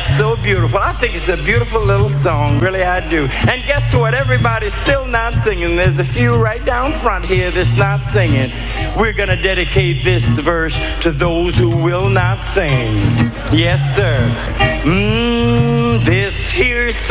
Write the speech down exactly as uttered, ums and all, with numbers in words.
that's so beautiful. I think it's a beautiful little song, really I do. And guess what? Everybody's still not singing. There's a few right down front here that's not singing. We're going to dedicate this verse to those who will not sing. Yes, sir. Mmm, this here song